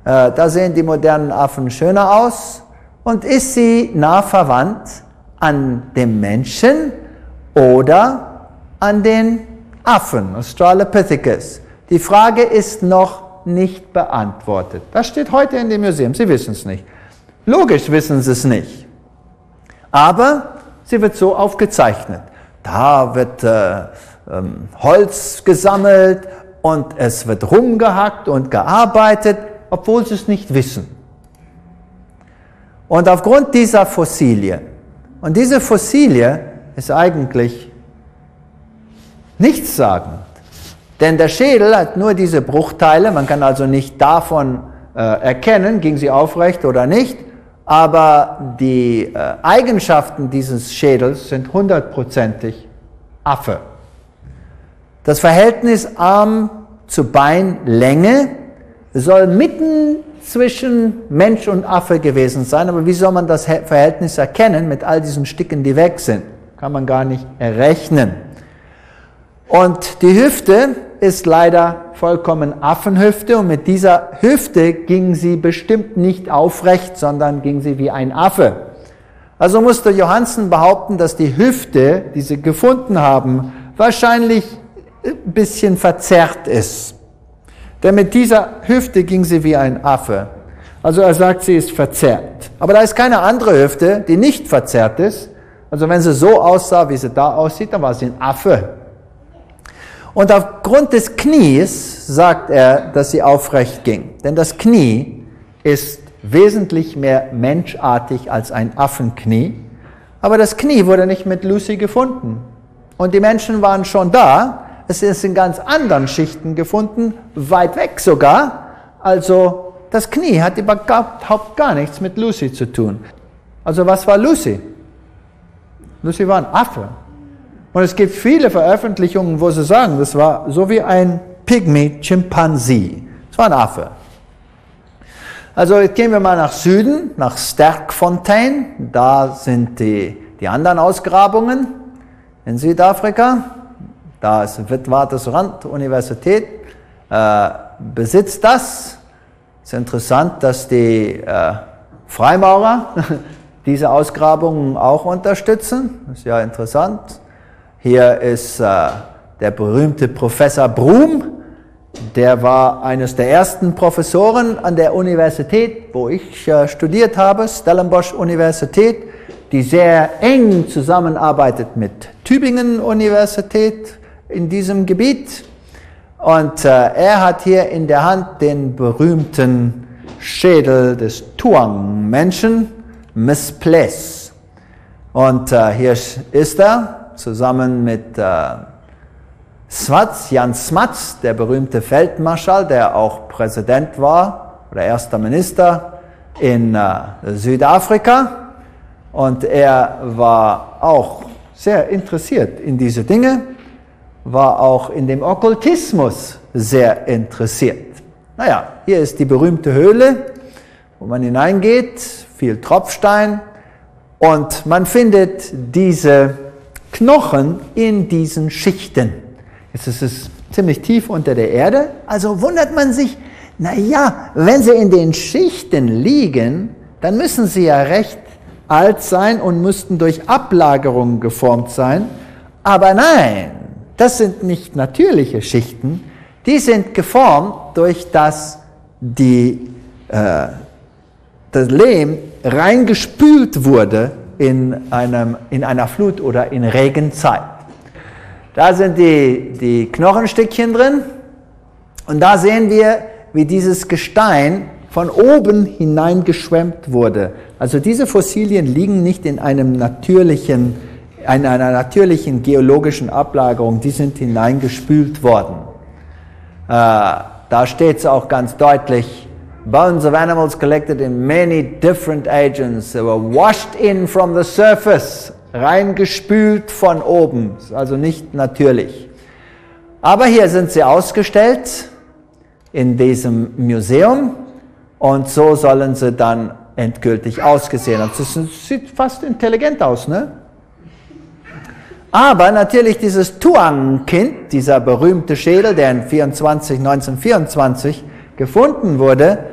Da sehen die modernen Affen schöner aus. Und ist sie nah verwandt an dem Menschen oder an den Affen, Australopithecus? Die Frage ist noch nicht beantwortet. Das steht heute in dem Museum, Sie wissen es nicht. Logisch wissen Sie es nicht. Aber sie wird so aufgezeichnet. Da wird Holz gesammelt und es wird rumgehackt und gearbeitet, obwohl sie es nicht wissen. Und aufgrund dieser Fossilie, und diese Fossilie ist eigentlich nichtssagend, denn der Schädel hat nur diese Bruchteile, man kann also nicht davon erkennen, ging sie aufrecht oder nicht, aber die Eigenschaften dieses Schädels sind 100%ig Affe. Das Verhältnis Arm zu Beinlänge soll mitten zwischen Mensch und Affe gewesen sein, aber wie soll man das Verhältnis erkennen mit all diesen Stücken, die weg sind? Kann man gar nicht errechnen. Und die Hüfte ist leider vollkommen Affenhüfte und mit dieser Hüfte ging sie bestimmt nicht aufrecht, sondern ging sie wie ein Affe. Also musste Johansen behaupten, dass die Hüfte, die sie gefunden haben, wahrscheinlich ein bisschen verzerrt ist. Denn mit dieser Hüfte ging sie wie ein Affe. Also er sagt, sie ist verzerrt. Aber da ist keine andere Hüfte, die nicht verzerrt ist. Also wenn sie so aussah, wie sie da aussieht, dann war sie ein Affe. Und aufgrund des Knies sagt er, dass sie aufrecht ging. Denn das Knie ist wesentlich mehr menschartig als ein Affenknie. Aber das Knie wurde nicht mit Lucy gefunden. Und die Menschen waren schon da. Es ist in ganz anderen Schichten gefunden, weit weg sogar. Also das Knie hat überhaupt gar nichts mit Lucy zu tun. Also was war Lucy? Lucy war ein Affe. Und es gibt viele Veröffentlichungen, wo sie sagen, das war so wie ein Pygmy-Chimpanzee. Es war ein Affe. Also jetzt gehen wir mal nach Süden, nach Sterkfontein. Da sind die anderen Ausgrabungen in Südafrika. Da ist Witwatersrand-Universität, besitzt das. Es ist interessant, dass die Freimaurer diese Ausgrabungen auch unterstützen. Das ist ja interessant. Hier ist der berühmte Professor Broom. Der war eines der ersten Professoren an der Universität, wo ich studiert habe, Stellenbosch Universität, die sehr eng zusammenarbeitet mit Tübingen Universität in diesem Gebiet. Und er hat hier in der Hand den berühmten Schädel des Tuang-Menschen, Mispless. Und hier ist er zusammen mit Smuts, Jan Smuts, der berühmte Feldmarschall, der auch Präsident war oder erster Minister in Südafrika. Und er war auch sehr interessiert in diese Dinge, war auch in dem Okkultismus sehr interessiert. Naja, hier ist die berühmte Höhle, wo man hineingeht, viel Tropfstein und man findet diese Knochen in diesen Schichten. Jetzt ist es ziemlich tief unter der Erde, also wundert man sich, naja, wenn sie in den Schichten liegen, dann müssen sie ja recht alt sein und müssten durch Ablagerungen geformt sein. Aber nein, das sind nicht natürliche Schichten, die sind geformt durch das Lehm reingespült wurde in einer Flut oder in Regenzeit. Da sind die Knochenstückchen drin und da sehen wir, wie dieses Gestein von oben hineingeschwemmt wurde. Also diese Fossilien liegen nicht in einer natürlichen geologischen Ablagerung, die sind hineingespült worden. Da steht es auch ganz deutlich, bones of animals collected in many different agents, they were washed in from the surface, reingespült von oben, also nicht natürlich. Aber hier sind sie ausgestellt in diesem Museum und so sollen sie dann endgültig ausgesehen haben. Das sieht fast intelligent aus, ne? Aber natürlich dieses Tuang-Kind, dieser berühmte Schädel, der 1924 gefunden wurde,